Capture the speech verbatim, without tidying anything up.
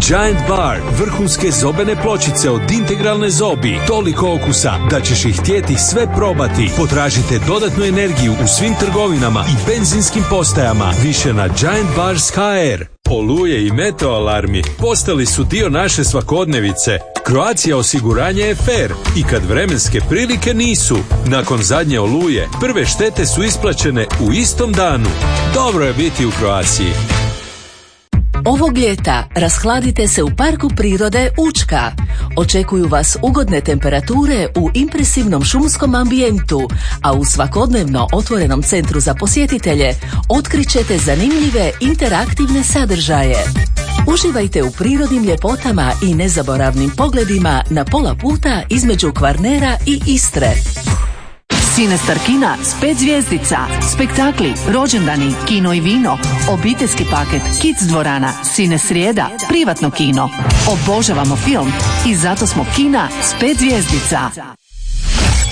Giant Bar, vrhunske zobene pločice od integralne zobi. Toliko okusa da ćeš ih htjeti sve probati. Potražite dodatnu energiju u svim trgovinama i benzinskim postajama. Više na Giant Bars ka er. Oluje i meteo alarmi postali su dio naše svakodnevice. Croatia osiguranje je fair i kad vremenske prilike nisu. Nakon zadnje oluje, prve štete su isplaćene u istom danu. Dobro je biti u Croatiji. Ovog ljeta rashladite se u Parku prirode Učka. Očekuju vas ugodne temperature u impresivnom šumskom ambijentu, a u svakodnevno otvorenom centru za posjetitelje otkrićete zanimljive interaktivne sadržaje. Uživajte u prirodnim ljepotama i nezaboravnim pogledima na pola puta između Kvarnera i Istre. Cinestar kina s pet zvjezdica, spektakli, rođendani, kino i vino, obiteljski paket, kids dvorana, Cine srijeda, privatno kino. Obožavamo film i zato smo kina s pet zvjezdica.